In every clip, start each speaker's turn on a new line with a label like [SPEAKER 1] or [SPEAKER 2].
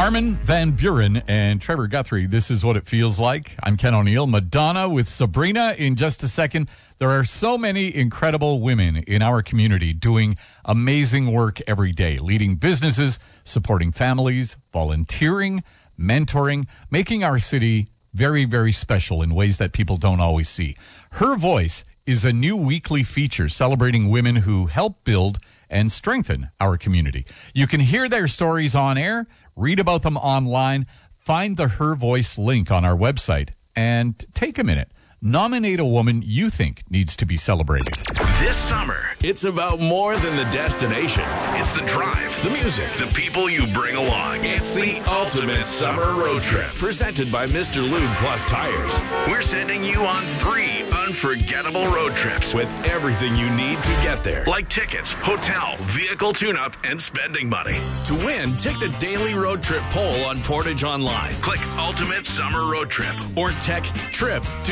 [SPEAKER 1] Armin van Buuren and Trevor Guthrie, This Is What It Feels Like. I'm Ken O'Neill. Madonna with Sabrina in just a second. There are so many incredible women in our community doing amazing work every day, leading businesses, supporting families, volunteering, mentoring, making our city very, very special in ways that people don't always see. Her Voice is a new weekly feature celebrating women who help build and strengthen our community. You can hear their stories on air, read about them online, find the Her Voice link on our website, and take a minute. Nominate a woman you think needs to be celebrated.
[SPEAKER 2] This summer, it's about more than the destination. It's the drive, the music, the people you bring along. It's the ultimate summer road trip. Presented by Mr. Lube Plus Tires. We're sending you on 3 unforgettable road trips with everything you need to get there. Like tickets, hotel, vehicle tune-up, and spending money. To win, take the daily road trip poll on Portage Online. Click Ultimate Summer Road Trip or text TRIP to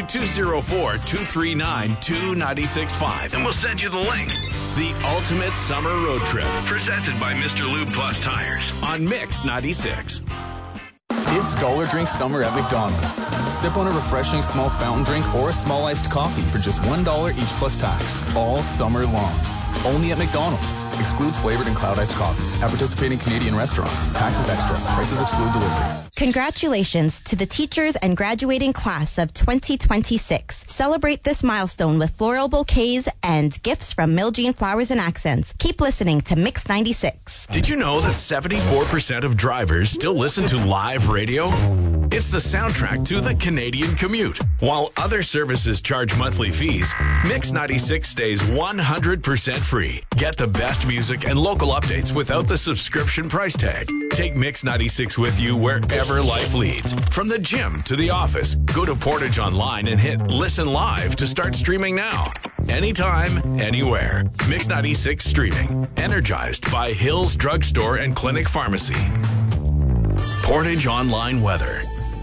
[SPEAKER 2] 204-239-2965 and we'll send you the link. The Ultimate Summer Road Trip, presented by Mr. Lube Plus Tires on Mix 96.
[SPEAKER 3] It's Dollar Drink Summer at McDonald's. Sip on a refreshing small fountain drink or a small iced coffee for just $1 each plus tax, all summer long. Only at McDonald's. Excludes flavored and cloud iced coffees. At participating Canadian restaurants. Taxes extra. Prices exclude delivery.
[SPEAKER 4] Congratulations to the teachers and graduating class of 2026. Celebrate this milestone with floral bouquets and gifts from Miljean Flowers and Accents. Keep listening to Mix 96.
[SPEAKER 2] Did you know that 74% of drivers still listen to live radio? It's the soundtrack to the Canadian commute. While other services charge monthly fees, Mix 96 stays 100% free. Get the best music and local updates without the subscription price tag. Take Mix 96 with you wherever life leads. From the gym to the office, go to Portage Online and hit Listen Live to start streaming now. Anytime, anywhere. Mix 96 streaming. Energized by Hills Drugstore and Clinic Pharmacy. Portage Online weather.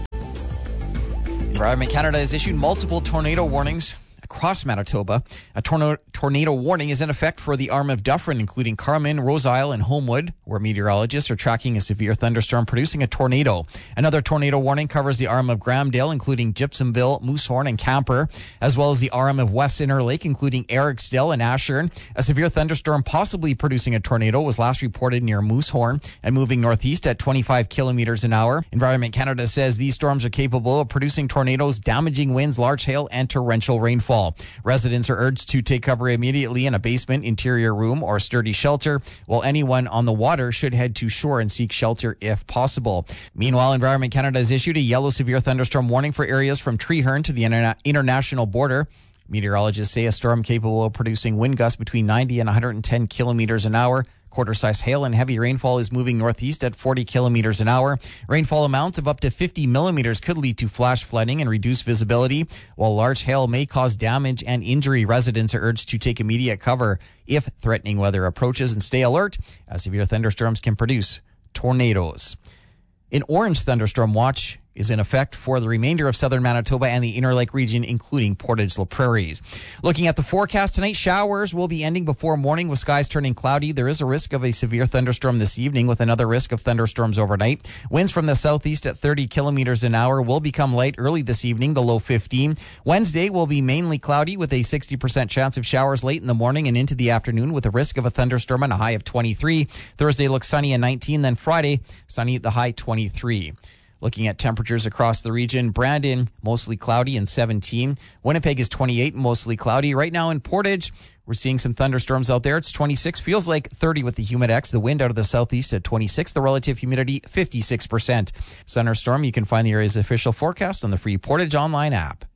[SPEAKER 5] Environment Canada has issued multiple tornado warnings across Manitoba. A tornado warning is in effect for the arm of Dufferin, including Carman, Rose Isle, and Homewood, where meteorologists are tracking a severe thunderstorm producing a tornado. Another tornado warning covers the arm of Grahamdale, including Gypsumville, Moosehorn, and Camper, as well as the arm of West Interlake, including Ericsdale and Ashern. A severe thunderstorm possibly producing a tornado was last reported near Moosehorn and moving northeast at 25 kilometers an hour. Environment Canada says these storms are capable of producing tornadoes, damaging winds, large hail, and torrential rainfall. Residents are urged to take cover immediately in a basement, interior room, or sturdy shelter, while anyone on the water should head to shore and seek shelter if possible. Meanwhile, Environment Canada has issued a yellow severe thunderstorm warning for areas from Treeherne to the international border. Meteorologists say a storm capable of producing wind gusts between 90 and 110 kilometers an hour. Quarter-size hail and heavy rainfall is moving northeast at 40 kilometers an hour. Rainfall amounts of up to 50 millimeters could lead to flash flooding and reduced visibility, while large hail may cause damage and injury. Residents are urged to take immediate cover if threatening weather approaches and stay alert, as severe thunderstorms can produce tornadoes. An orange thunderstorm watch is in effect for the remainder of southern Manitoba and the Interlake region, including Portage-La Prairies. Looking at the forecast tonight, showers will be ending before morning with skies turning cloudy. There is a risk of a severe thunderstorm this evening with another risk of thunderstorms overnight. Winds from the southeast at 30 kilometers an hour will become light early this evening, the low 15. Wednesday will be mainly cloudy with a 60% chance of showers late in the morning and into the afternoon with a risk of a thunderstorm and a high of 23. Thursday looks sunny and 19, then Friday sunny at the high 23. Looking at temperatures across the region, Brandon, mostly cloudy and 17. Winnipeg is 28, mostly cloudy. Right now in Portage, we're seeing some thunderstorms out there. It's 26, feels like 30 with the Humidex. The wind out of the southeast at 26, the relative humidity 56%. Thunderstorm, you can find the area's official forecast on the free Portage Online app.